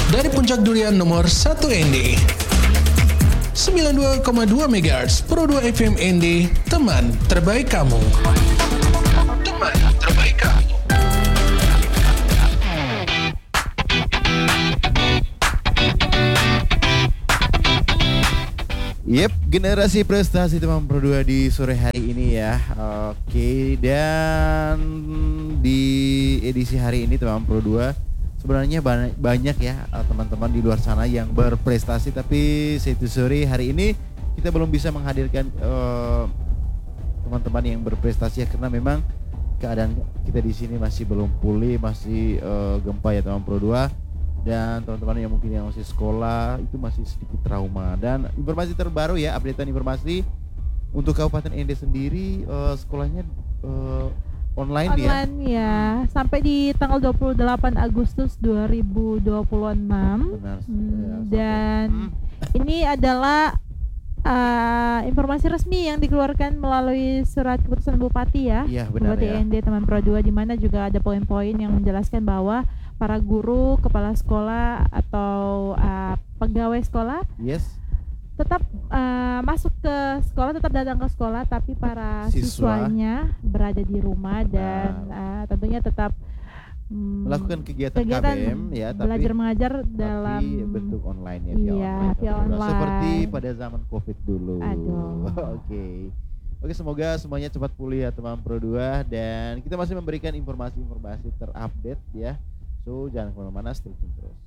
Dari Puncak Durian nomor 1 ND 92,2 MHz Pro 2 FM ND, teman terbaik kamu. Teman terbaik kamu. Yep, generasi prestasi teman Pro 2 di sore hari ini ya. Oke, dan di edisi hari ini teman Pro 2 sebenarnya banyak ya teman-teman di luar sana yang berprestasi, tapi satu sore hari ini kita belum bisa menghadirkan teman-teman yang berprestasi ya, karena memang keadaan kita di sini masih belum pulih, masih gempa ya teman Pro 2. Dan teman-teman yang mungkin yang masih sekolah itu masih sedikit trauma. Dan informasi terbaru ya, updatean informasi untuk Kabupaten ND sendiri, sekolahnya online ya. Ya, sampai di tanggal 28 Agustus 2026. Benar. Dan ini adalah informasi resmi yang dikeluarkan melalui surat keputusan Bupati ya. Iya, benar Bupati ya. ND teman Pro 2, di mana juga ada poin-poin yang menjelaskan bahwa para guru, kepala sekolah atau pegawai sekolah Yes. tetap masuk ke sekolah, tetap datang ke sekolah, tapi para siswanya berada di rumah dan tentunya tetap melakukan kegiatan KBM ya, tapi belajar mengajar dalam bentuk online ya, via online. Seperti pada zaman Covid dulu. Aduh. Oke, semoga semuanya cepat pulih ya teman Pro 2, dan kita masih memberikan informasi-informasi terupdate ya. So jangan kemana-mana, stay tune terus.